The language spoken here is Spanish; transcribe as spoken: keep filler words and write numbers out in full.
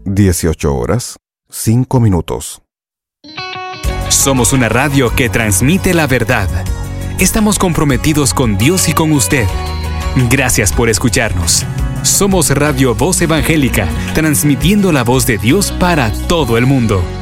dieciocho horas, cinco minutos. Somos una radio que transmite la verdad. Estamos comprometidos con Dios y con usted. Gracias por escucharnos. Somos Radio Voz Evangélica, transmitiendo la voz de Dios para todo el mundo.